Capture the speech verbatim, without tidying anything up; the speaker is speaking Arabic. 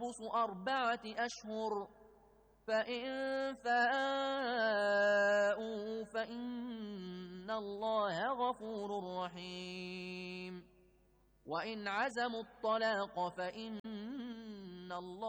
تربص أربعة أشهر فإن فاءوا فإن الله غفور رحيم وإن عزموا الطلاق فإن الله